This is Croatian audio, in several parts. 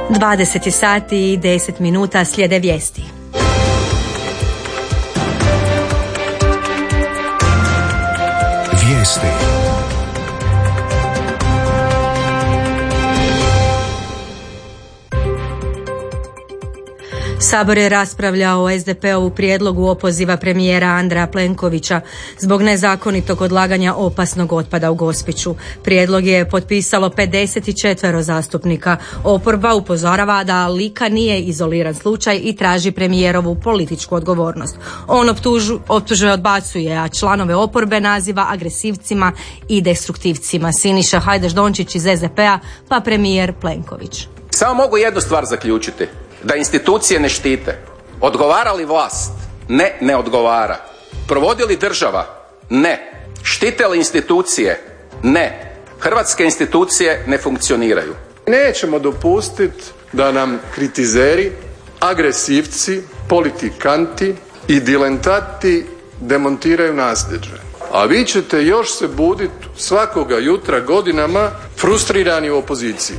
20 sati i 10 minuta slijede vijesti. Vijesti. Sabor je raspravljao o SDP-ovu prijedlogu opoziva premijera Andreja Plenkovića zbog nezakonitog odlaganja opasnog otpada u Gospiću. Prijedlog je potpisalo 54 zastupnika. Oporba upozorava da Lika nije izoliran slučaj i traži premijerovu političku odgovornost. On optužuje odbacuje, a članove oporbe naziva agresivcima i destruktivcima. Siniša Hajdaš Dončić iz SDP-a pa premijer Plenković. Samo mogu jednu stvar zaključiti. Da institucije ne štite. Odgovara li vlast? Ne, ne odgovara. Provodi li država? Ne. Štite li institucije? Ne. Hrvatske institucije ne funkcioniraju. Nećemo dopustiti da nam kritizeri, agresivci, politikanti i diletantni demontiraju nasljeđe. A vi ćete još se buditi svakoga jutra godinama frustrirani u opoziciji.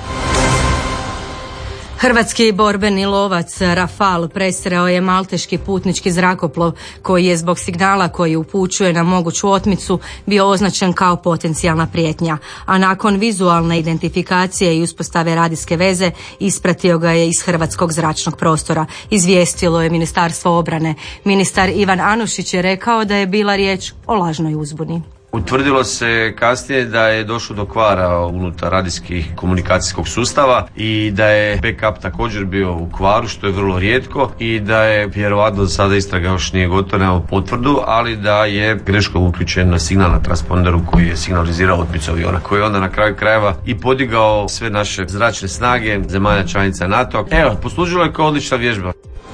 Hrvatski borbeni lovac Rafal presreo je malteški putnički zrakoplov koji je zbog signala koji upućuje na moguću otmicu bio označen kao potencijalna prijetnja, a nakon vizualne identifikacije i uspostave radijske veze ispratio ga je iz hrvatskog zračnog prostora, izvijestilo je Ministarstvo obrane. Ministar Ivan Anušić je rekao da je bila riječ o lažnoj uzbuni. Utvrdilo se kasnije da je došlo do kvara unutar radijskih komunikacijskog sustava i da je backup također bio u kvaru, što je vrlo rijetko, i da je vjerovatno sada istraga još nije gotova, nemamo potvrdu, ali da je greškom uključen signal na transponderu koji je signalizirao otmicu aviona, koji je onda na kraju krajeva i podigao sve naše zračne snage zemalja članica NATO. Evo, poslužilo je kao odlična vježba.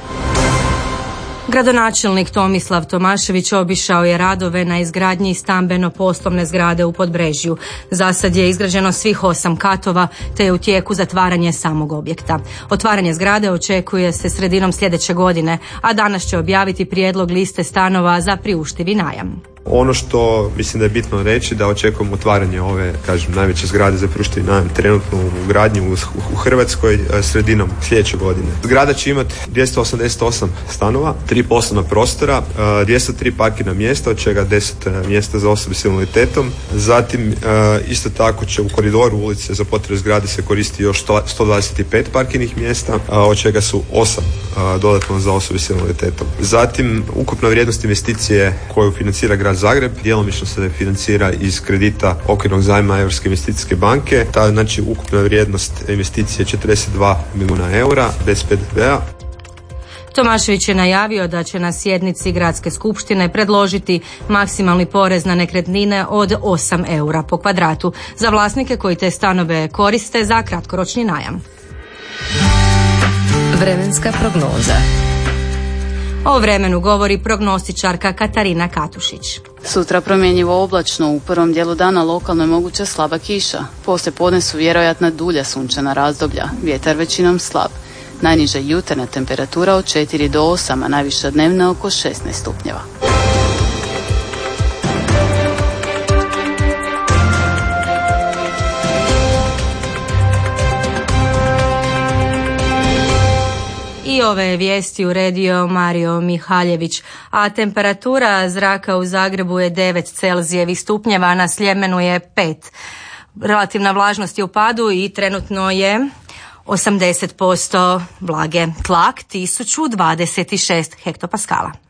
Gradonačelnik Tomislav Tomašević obišao je radove na izgradnji stambeno-poslovne zgrade u Podbrežju. Za sad je izgrađeno svih 8 katova, te je u tijeku zatvaranje samog objekta. Otvaranje zgrade očekuje se sredinom sljedeće godine, a danas će objaviti prijedlog liste stanova za priuštivi najam. Ono što mislim da je bitno reći da očekujemo otvaranje ove, najveće zgrade za priuštivi najam trenutno u gradnji u Hrvatskoj sredinom sljedeće godine. Zgrada će imati 288 stanova, 3 poslovna prostora, 203 parkirna mjesta, od čega 10 mjesta za osobe s invaliditetom. Zatim isto tako će u koridoru ulice za potrebe zgrade se koristi još 125 parkirnih mjesta, od čega su 8 dodatno za osobe s invaliditetom. Zatim ukupna vrijednost investicije koju financira Grad Zagreb djelomično se financira iz kredita okvirnog zajma Europske investicijske banke. Ta znači ukupna vrijednost investicije je 42 milijuna eura bez PDV-a. Tomašević je najavio da će na sjednici Gradske skupštine predložiti maksimalni porez na nekretnine od 8 eura po kvadratu za vlasnike koji te stanove koriste za kratkoročni najam. Vremenska prognoza. O vremenu govori prognostičarka Katarina Katušić. Sutra promjenjivo oblačno, u prvom dijelu dana lokalno je moguća slaba kiša. Poslije podne su vjerojatna dulja sunčana razdoblja, vjetar većinom slab. Najniža jutarnja temperatura od 4 do 8, a najviša dnevna oko 16 stupnjeva. I ove vijesti uredio Mario Mihaljević, a temperatura zraka u Zagrebu je 9 Celzijevih stupnjeva, a na Sljemenu je 5. Relativna vlažnost je u padu i trenutno je 80% vlage. Tlak 1026 hektopaskala.